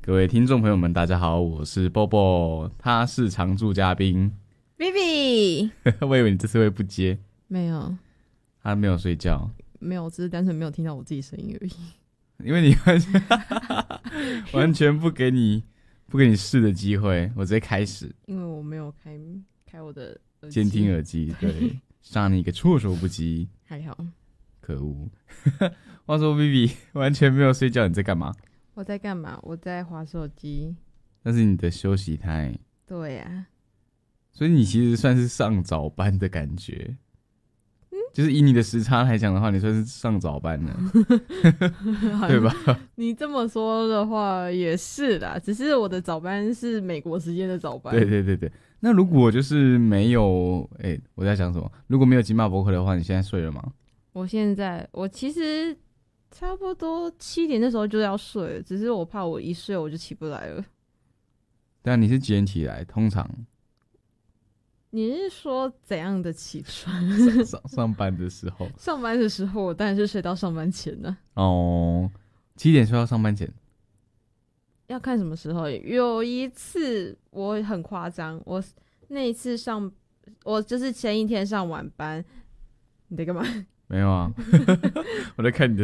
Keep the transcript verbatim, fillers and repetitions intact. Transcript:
各位听众朋友们，大家好，我是 Bobo， 他是常驻嘉宾 Vivi。 我以为你这次会不接， 没有， 他没有睡觉， 没有，只是单纯没有听到我自己声音而已。 因为你完全完全不给你不给你试的机会，我直接开始。 因为我没有开开我的耳机监听耳机，对，杀你一个措手不及。 还好。 可恶！话说 Vivi 完全没有睡觉，你在干嘛？ 我在干嘛？我在滑手机。 那是你的休息台。 对呀、啊， 所以你其实算是上早班的感觉。嗯，就是以你的时差来讲的话，你算是上早班了，对吧？ 你这么说的话也是啦，只是我的早班是美国时间的早班。 对对对对。那如果就是没有，哎、欸，我在想什么？如果没有金马博客的话，你现在睡了吗？ 我现在我其实差不多七点的时候就要睡了，只是我怕我一睡我就起不来了。 但你是几点起来？通常你是说怎样的起床？ 上上上班的时候？ 上班的时候我当然是睡到上班前呢。 哦，七点睡到上班前？ 要看什么时候。有一次我很夸张，我那一次上，我就是前一天上晚班。你在干嘛？ 没有啊，我在看你的